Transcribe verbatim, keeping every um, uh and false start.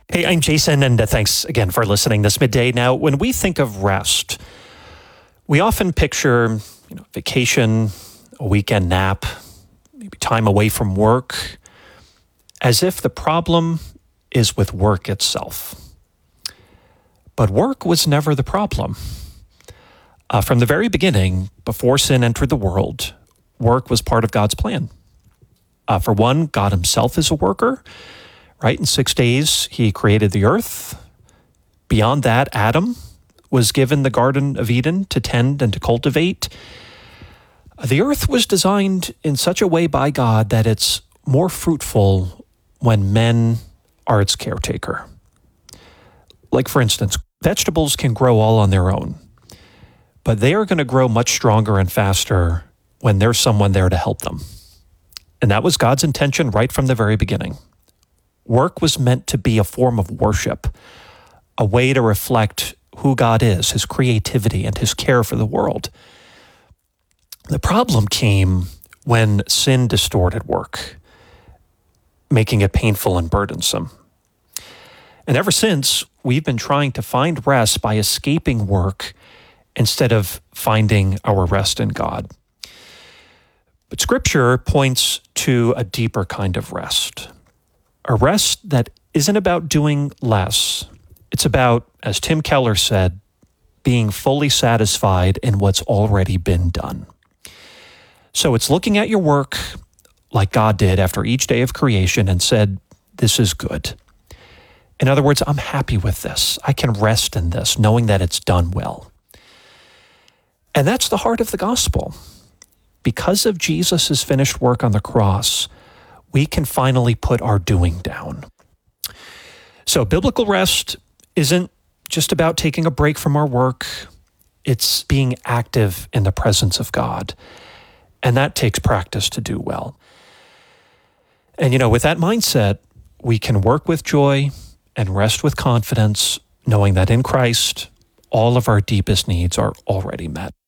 Hey, I'm Jason, and uh, thanks again for listening this midday. Now, when we think of rest, we often picture you know, vacation, a weekend nap, maybe time away from work, as if the problem is with work itself. But work was never the problem. Uh, from the very beginning, before sin entered the world, work was part of God's plan. Uh, for one, God himself is a worker. Right? In six days, he created the earth. Beyond that, Adam was given the Garden of Eden to tend and to cultivate. The earth was designed in such a way by God that it's more fruitful when men are its caretaker. Like, for instance, vegetables can grow all on their own, but they are going to grow much stronger and faster when there's someone there to help them. And that was God's intention right from the very beginning. Work was meant to be a form of worship, a way to reflect who God is, his creativity, and his care for the world. The problem came when sin distorted work, making it painful and burdensome. And ever since, we've been trying to find rest by escaping work instead of finding our rest in God. But Scripture points to a deeper kind of rest. A rest that isn't about doing less. It's about, as Tim Keller said, being fully satisfied in what's already been done. So it's looking at your work like God did after each day of creation and said, this is good. In other words, I'm happy with this. I can rest in this, knowing that it's done well. And that's the heart of the gospel. Because of Jesus' finished work on the cross, we can finally put our doing down. So biblical rest isn't just about taking a break from our work. It's being active in the presence of God. And that takes practice to do well. And, you know, with that mindset, we can work with joy and rest with confidence, knowing that in Christ, all of our deepest needs are already met.